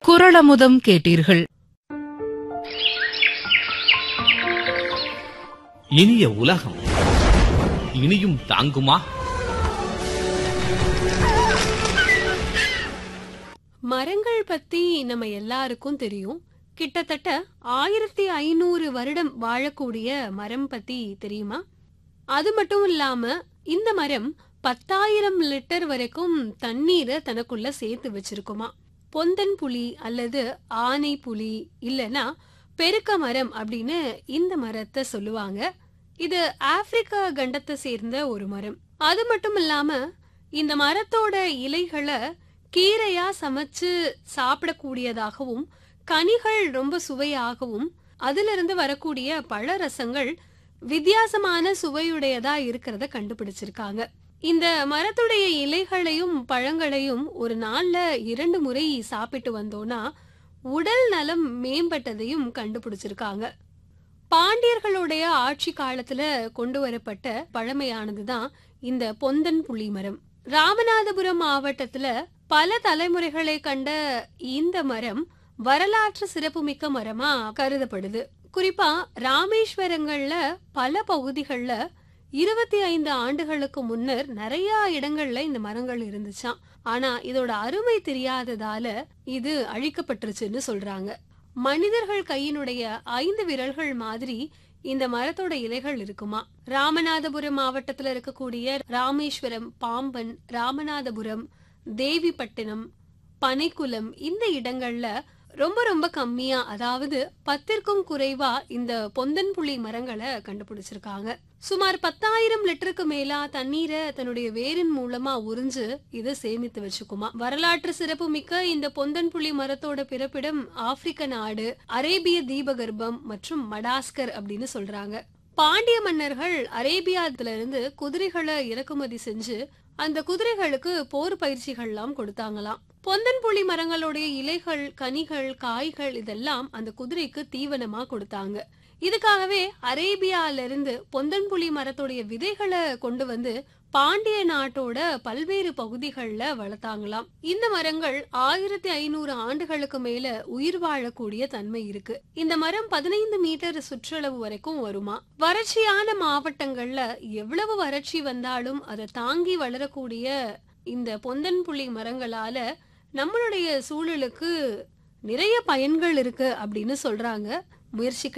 குறளமுதம் கேட்டீர்கள். இனிய உலகம் இனியும் தாங்குமா? மரங்கள் பத்தி நம்ம எல்லாருக்கும் தெரியும். கிட்டத்தட்ட 1500 வருடம் வாழக்கூடிய மரம் பத்தி தெரியுமா? அது மட்டும் இல்லாம இந்த மரம் 10,000 லிட்டர் வரைக்கும் தண்ணீரை தனக்குள்ள சேர்த்து வச்சிருக்குமா. பொந்தன் புலி அல்லது ஆனை புலி இல்லனா பெருக்க மரம் அப்படின்னு இந்த மரத்தை சொல்லுவாங்க. இது ஆப்பிரிக்கா கண்டத்தை சேர்ந்த ஒரு மரம். அது மட்டும் இல்லாம இந்த மரத்தோட இலைகளை கீரையா சமைச்சு சாப்பிடக்கூடியதாகவும், கனிகள் ரொம்ப சுவையாகவும், அதிலிருந்து வரக்கூடிய பழ ரசங்கள் வித்தியாசமான சுவையுடையதா இருக்கிறத கண்டுபிடிச்சிருக்காங்க. இந்த மரத்துடைய இலைகளையும் பழங்களையும் ஒரு நாள்ல 2 முறை சாப்பிட்டு வந்தோம்னா உடல் நலம் மேம்பட்டதையும் கண்டுபிடிச்சிருக்காங்க. பாண்டியர்களுடைய ஆட்சி காலத்துல கொண்டு வரப்பட்ட பழமையானதுதான் இந்த பொந்தன் புலி மரம். ராமநாதபுரம் மாவட்டத்துல பல தலைமுறைகளை கண்ட இந்த மரம் வரலாற்று சிறப்புமிக்க மரமா கருதப்படுது. குறிப்பா ராமேஸ்வரங்கள்ல பல பகுதிகள்ல 25 ஆண்டுகளுக்கு முன்னர் நிறைய இடங்கள்ல இந்த மரங்கள் இருந்துச்சாம். ஆனா இதோட அருமை தெரியாததால இது அழிக்கப்பட்டுருச்சுன்னு சொல்றாங்க. மனிதர்கள் கையினுடைய 5 விரல்கள் மாதிரி இந்த மரத்தோட இலைகள் இருக்குமா. ராமநாதபுரம் மாவட்டத்துல இருக்கக்கூடிய ராமேஸ்வரம், பாம்பன், ராமநாதபுரம், தேவிப்பட்டினம், பனைக்குளம் இந்த இடங்கள்ல ரொம்ப ரொம்ப கம்மியா, அதாவது 10க்கும் குறைவா இந்த பொந்தன் புலி மரங்களை கண்டுபிடிச்சிருக்காங்க. சுமார் 10,000 லிட்டருக்கு மேலா தண்ணீரை தன்னுடைய வேரின் மூலமா உறிஞ்சு இதை சேமித்து வச்சுக்குமா. வரலாற்று சிறப்பு மிக்க இந்த பொந்தன் புலி மரத்தோட பிறப்பிடம் ஆப்பிரிக்க நாடு, அரேபிய தீபகற்பம் மற்றும் மடாஸ்கர் அப்படின்னு சொல்றாங்க. பாண்டிய மன்னர்கள் அரேபியாத்துல இருந்து குதிரைகளை இறக்குமதி செஞ்சு அந்த குதிரைகளுக்கு போர் பயிற்சிகள்லாம் கொடுத்தாங்களாம். பொந்தன் புலி மரங்களுடைய இலைகள், கனிகள், காய்கள் இதெல்லாம் அந்த குதிரைக்கு தீவனமா கொடுத்தாங்க. இதுக்காகவே அரேபியால இருந்து பொந்தன் புலி மரத்துடைய விதைகளை கொண்டு வந்து பாண்டிய நாட்டோட பல்வேறு பகுதிகள்ல வளர்த்தாங்களாம். இந்த மரங்கள் 1500 ஆண்டுகளுக்கு மேல உயிர் வாழக்கூடிய தன்மை இருக்கு. இந்த மரம் 15 மீட்டர் சுற்றளவு வரைக்கும் வருமா. வறட்சியான மாவட்டங்கள்ல எவ்வளவு வறட்சி வந்தாலும் அதை தாங்கி வளரக்கூடிய இந்த பொந்தன் புலி மரங்களால நம்மளுடைய சூழலுக்கு நிறைய பயன்கள் இருக்கு அப்படின்னு சொல்றாங்க முயற்சி